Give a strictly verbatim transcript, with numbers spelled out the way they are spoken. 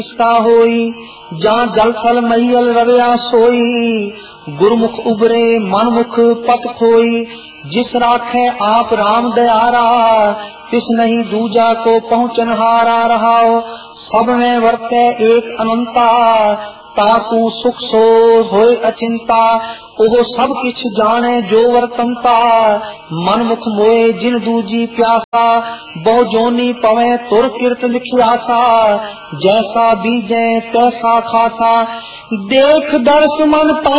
होई ਜਾਂ ਜਲ ਥਲ ਮਹੀਲ ਰਵਿਆ ਸੋਈ। ਗੁਰਮੁਖ ਉਬਰੇ ਮਨਮੁਖ ਪਤ ਖੋਈ। ਜਿਸ ਰਾਖੈ ਆਪ ਰਾਮ ਦਇਆਰਾ ਤਿਸ ਨਹੀਂ ਦੂਜਾ ਕੋ ਪਹੁੰਚਨ ਹਾਰਾ। ਰਹਾਓ ਸਭ में ਵਰਤੈ ਏਕ ਅਨੰਤਾ ਤਾਕੂ ਸੁਖ ਸੋ ਹੋਏ ਅਚਿੰਤਾ। ਉਹ ਸਭ ਕਿਛ ਜਾਣੈ ਜੋ ਵਰਤੰਤਾ ਮਨਮੁਖ ਮੋਏ ਜਿਨ ਦੂਜੀ ਪਿਆਸਾ। ਬਹੁ ਜੋਨੀ ਪਵੈ ਤੁਰ ਕਿਰਤ ਲਿਖਿਆਸਾ ਜੈਸਾ ਬੀਜੈ ਤੈਸਾ ਖਾਸਾ। ਦੇਖ ਦਰਸ ਮਨ